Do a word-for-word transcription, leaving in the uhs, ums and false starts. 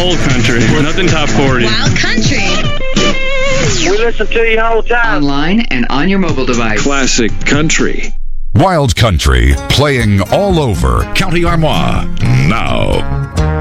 Old country. Nothing top forty. Wild country. We listen to you all the time. Online and on your mobile device. Classic country. Wild Country, playing all over County Armagh now.